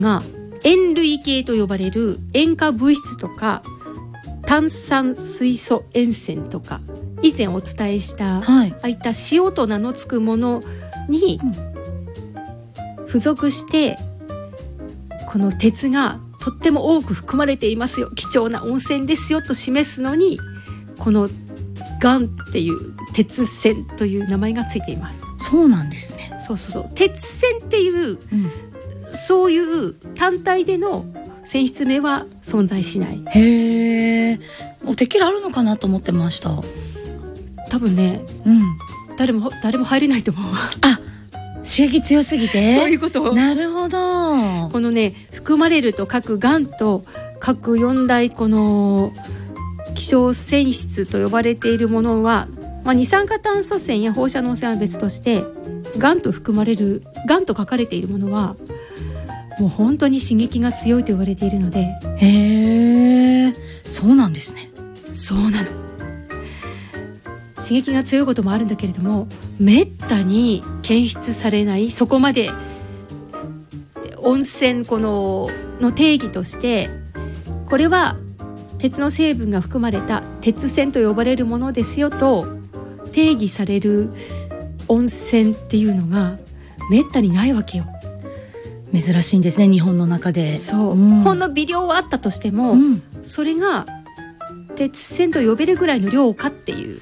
が塩類系と呼ばれる塩化物質とか炭酸水素塩泉とか以前お伝えした、 はい、 ああいった塩と名の付くものに付属して、この鉄がとっても多く含まれていますよ、貴重な温泉ですよと示すのに、この岩っていう鉄泉という名前がついています。 そうなんですね。 そう鉄泉っていう、そういう単体での泉質名は存在しない。 へえ、もうてっきりあるのかなと思ってました。 多分ね、誰も入れないと思う。 あ、刺激強すぎて。 そういうこと。 なるほど。 このね、含まれると各岩と各4大この希少泉質と呼ばれているものは、二酸化炭素泉や放射能泉は別として、岩と書かれているものはもう本当に刺激が強いと言われているので。 へえ、そうなんですね。 そうなの。刺激が強いこともあるんだけれども、めったに検出されない、そこまで温泉の定義として、これは鉄の成分が含まれた鉄泉と呼ばれるものですよと定義される温泉っていうのがめったにないわけよ。 珍しいんですね、日本の中で。 そう、ほんの微量はあったとしても、それが鉄泉と呼べるぐらいの量かっていう。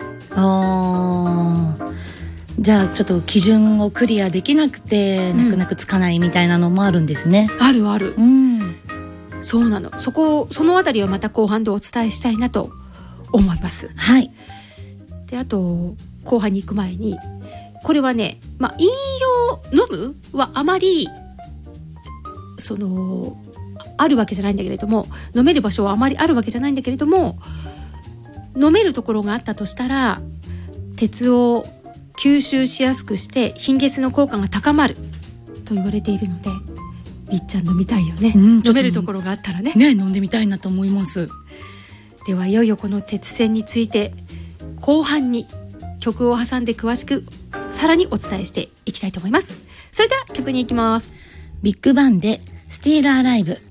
じゃあちょっと基準をクリアできなくて、なくなくつかないみたいなのもあるんですね。 あるある、そうなの。そのあたりはまた後半でお伝えしたいなと思います。 はい。 で、あと後半に行く前に、これはね、飲むはあまりあるわけじゃないんだけれども、飲める場所はあまりあるわけじゃないんだけれども、飲めるところがあったとしたら鉄を吸収しやすくして貧血の効果が高まると言われているので、みっちゃん飲みたいよね、飲めるところがあったらね。 飲んでみたいなと思います。 では、いよいよこの鉄泉について後半に曲を挟んで詳しくさらにお伝えしていきたいと思います。それでは曲に行きます。 ビッグバンでスティールアライブ。